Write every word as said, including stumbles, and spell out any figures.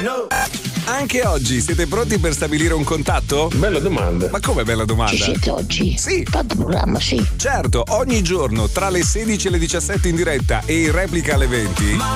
Anche oggi siete pronti per stabilire un contatto? Bella domanda. Ma come bella domanda? Ci siete oggi? Sì. Fatto programma, sì. Certo, ogni giorno tra le sedici e le diciassette in diretta e in replica alle venti.